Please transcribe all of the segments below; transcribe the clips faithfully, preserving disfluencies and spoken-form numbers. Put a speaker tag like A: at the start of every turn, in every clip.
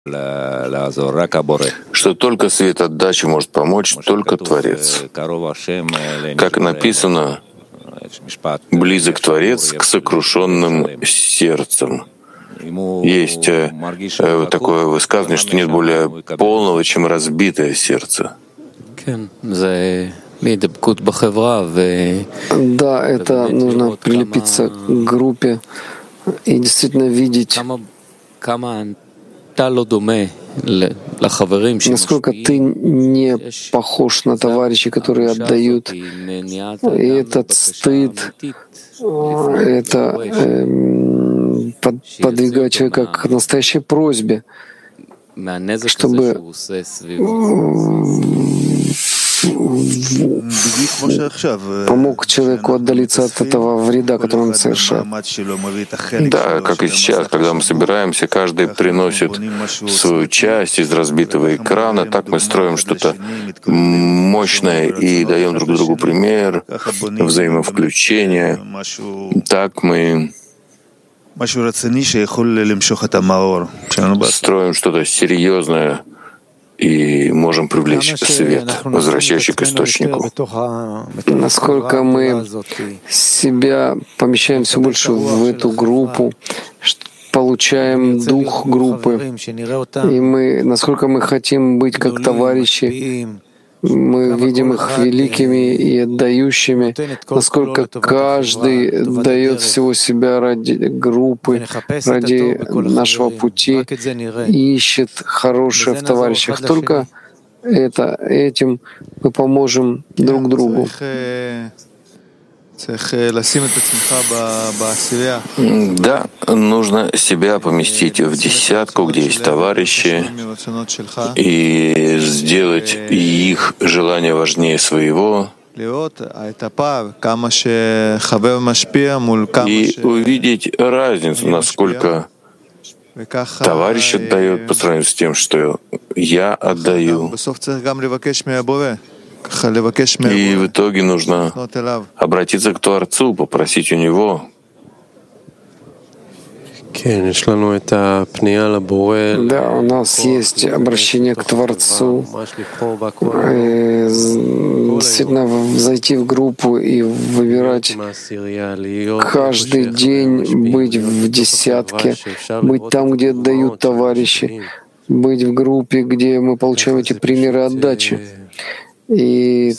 A: что только свет отдачи может помочь, только Творец. Как написано, близок Творец к сокрушенным сердцем. Есть э, э, такое высказывание, что нет более полного, чем разбитое сердце.
B: Да, это нужно прилепиться к группе и действительно видеть, насколько ты не похож на товарищей, которые отдают. И этот стыд, это э, под, подвигает человека к настоящей просьбе, чтобы помог человеку отдалиться от этого вреда, который он совершает.
A: Да, как и сейчас, когда мы собираемся, каждый приносит свою часть из разбитого экрана, так мы строим что-то мощное и даем друг другу пример, взаимовключение. Так мы строим что-то серьезное и можем привлечь свет, возвращающий к источнику.
B: Насколько мы себя помещаем все больше в эту группу, получаем дух группы, и мы, насколько мы хотим быть как товарищи, мы видим их великими и отдающими, насколько каждый дает всего себя ради группы, ради нашего пути, ищет хорошее в товарищах. Только это, этим мы поможем друг другу.
A: Да, нужно себя поместить в десятку, где есть товарищи, и сделать их желание важнее своего, и увидеть разницу, насколько товарищ отдает по сравнению с тем, что я отдаю. И в итоге нужно обратиться к Творцу, попросить у Него.
B: Да, у нас есть обращение к Творцу. Действительно, зайти в группу и выбирать каждый день быть в десятке, быть там, где отдают товарищи, быть в группе, где мы получаем эти примеры отдачи. И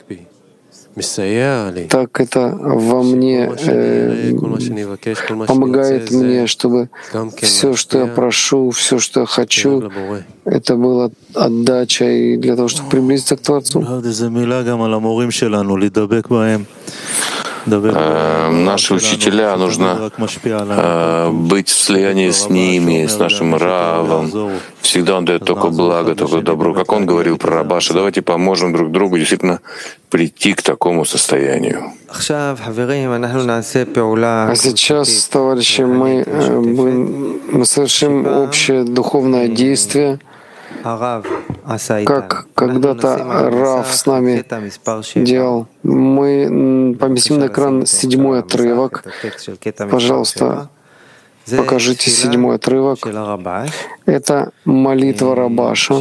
B: так это во мне э, помогает мне, чтобы все, что я прошу, все, что я хочу, это было отдача и для того, чтобы приблизиться к Творцу.
A: Э, наши учителя, нужно э, быть в слиянии с ними, с нашим Равом. Всегда он дает только благо, только добро. Как он говорил про Рабаша, давайте поможем друг другу действительно прийти к такому состоянию.
B: А сейчас, товарищи, мы, э, мы совершим общее духовное действие, как когда-то Рав с нами делал. Мы поместим на экран седьмой отрывок. Пожалуйста, покажите седьмой отрывок. Это молитва Рабаша.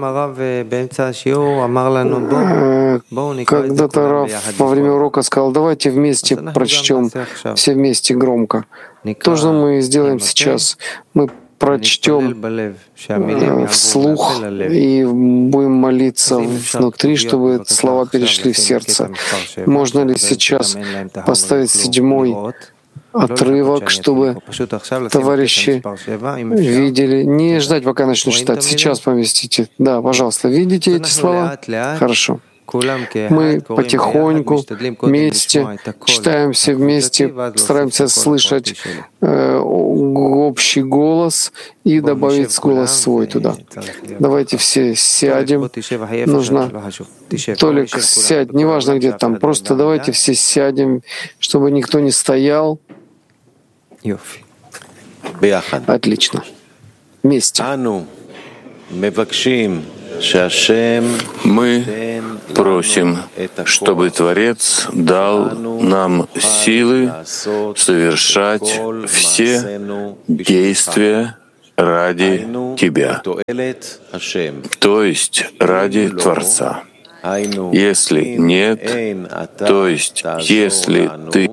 B: Когда-то Рав во время урока сказал: давайте вместе прочтем, все вместе громко. То же мы сделаем сейчас. Мы прочтем вслух и будем молиться внутри, чтобы слова перешли в сердце. Можно ли сейчас поставить седьмой отрывок, чтобы товарищи видели? Не ждать, пока начну читать. Сейчас поместите. Да, пожалуйста. Видите эти слова? Хорошо. Мы потихоньку вместе читаем, все вместе, стараемся слышать э, общий голос и добавить голос свой туда. Давайте все сядем. Нужно Толик сядь, неважно где там, просто давайте все сядем, чтобы никто не стоял. Отлично. Вместе.
A: Мы просим, чтобы Творец дал нам силы совершать все действия ради тебя, то есть ради Творца. Если нет, то есть если ты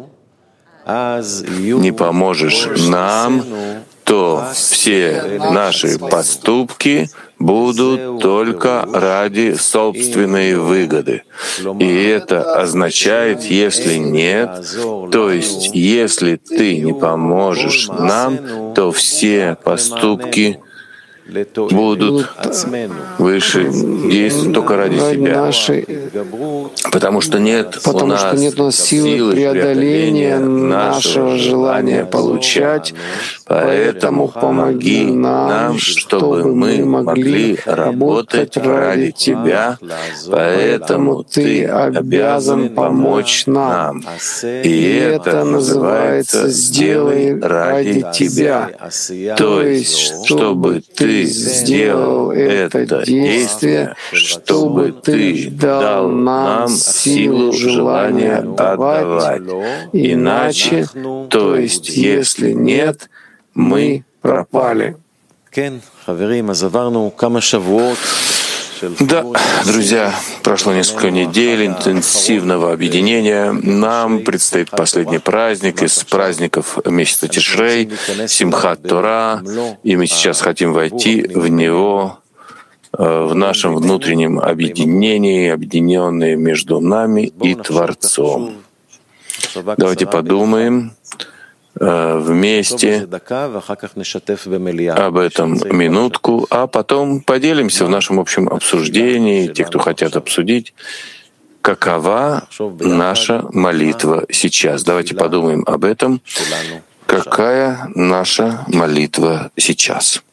A: не поможешь нам, то все наши поступки будут только ради собственной выгоды. И это означает, если нет, то есть если ты не поможешь нам, то все поступки будут выше действия только ради себя. Потому что нет
B: Потому
A: у нас,
B: что нет у нас силы преодоления нашего желания получать, поэтому помоги нам, чтобы мы могли работать ради Тебя, поэтому Ты обязан помочь нам. И это называется «сделай ради Тебя», то есть чтобы Ты сделал это действие, чтобы Ты дал нам силу желания отдавать. Иначе, то есть если нет, мы пропали.
A: Да, друзья, прошло несколько недель интенсивного объединения. Нам предстоит последний праздник из праздников месяца Тишрей, Симхат Тора, и мы сейчас хотим войти в него в нашем внутреннем объединении, объединенные между нами и Творцом. Давайте подумаем вместе об этом минутку, а потом поделимся в нашем общем обсуждении, те, кто хотят обсудить, какова наша молитва сейчас. Давайте подумаем об этом, какая наша молитва сейчас.